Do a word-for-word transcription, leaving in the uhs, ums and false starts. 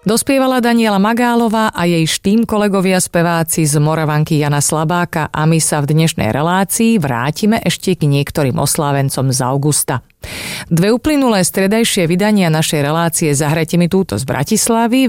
Dospievala Daniela Magálová a jej štým kolegovia speváci z Moravanky Jana Slabáka a my sa v dnešnej relácii vrátime ešte k niektorým oslávencom z augusta. Dve uplynulé stredajšie vydania našej relácie Zahrajte mi túto z Bratislavy